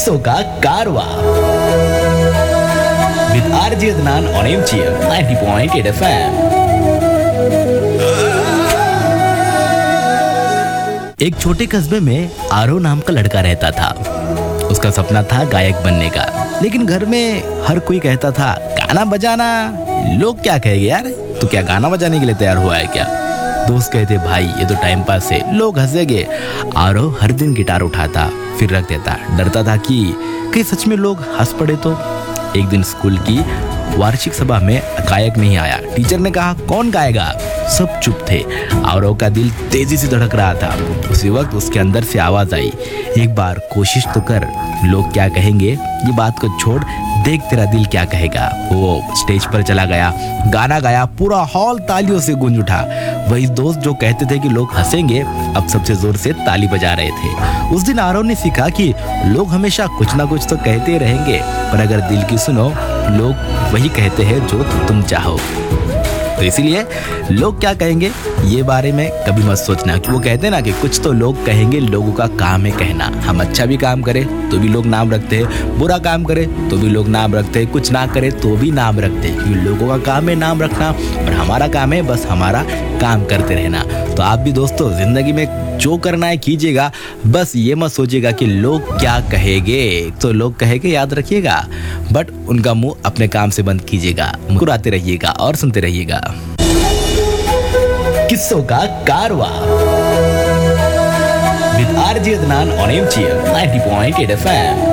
किस्सों का कारवा with RJ Adnan on MGM 90.8 FM. एक छोटे कस्बे में आरो नाम का लड़का रहता था। उसका सपना था गायक बनने का, लेकिन घर में हर कोई कहता था गाना बजाना, लोग क्या कहेंगे यार, तू क्या गाना बजाने के लिए तैयार हुआ है क्या। दोस्त कहते भाई ये तो टाइम पास है, लोग हंसेंगे। आरो हर दिन गिटार उठाता फिर रख देता, डरता था कि कहीं सच में लोग हंस पड़े तो। एक दिन स्कूल की वार्षिक सभा में गायक नहीं आया। टीचर ने कहा कौन गाएगा, सब चुप थे। आरो का दिल तेजी से धड़क रहा था। उसी वक्त उसके अंदर से आवाज आई, एक बार कोशिश तो कर, लोग क्या कहेंगे ये बात को छोड़, देख तेरा दिल क्या कहेगा। वो स्टेज पर चला गया, गाना गाया, पूरा हॉल तालियों से गूंज उठा। वही दोस्त जो कहते थे कि लोग हंसेंगे, अब सबसे जोर से ताली बजा रहे थे। उस दिन आरो ने सीखा कि लोग हमेशा कुछ ना कुछ तो कहते रहेंगे, पर अगर दिल की सुनो, लोग वही कहते हैं जो तुम चाहो। तो इसीलिए लोग क्या कहेंगे ये बारे में कभी मत सोचना, कि वो कहते हैं ना कि कुछ तो लोग कहेंगे, लोगों का काम है कहना। हम अच्छा भी काम करें तो भी लोग नाम रखते हैं, बुरा काम करें तो भी लोग नाम रखते हैं, कुछ ना करें तो भी नाम रखते हैं, क्योंकि लोगों का काम है नाम रखना और हमारा काम है बस हमारा काम करते रहना। तो आप भी दोस्तों जिंदगी में जो करना है कीजिएगा, बस ये मत सोचिएगा कि लोग क्या कहेंगे। तो लोग कहेंगे याद रखिएगा, बट उनका मुंह अपने काम से बंद कीजिएगा, मुस्कुराते रहिएगा और सुनते रहिएगा। किस्सों का कारवा with RJ Adnan on MGM 90.8 FM.